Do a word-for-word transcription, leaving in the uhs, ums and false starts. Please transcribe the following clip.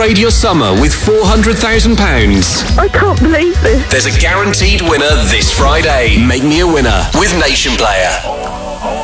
Upgrade your summer with four hundred thousand pounds. I can't believe this. There's a guaranteed winner this Friday. Make me a winner with Nation Player.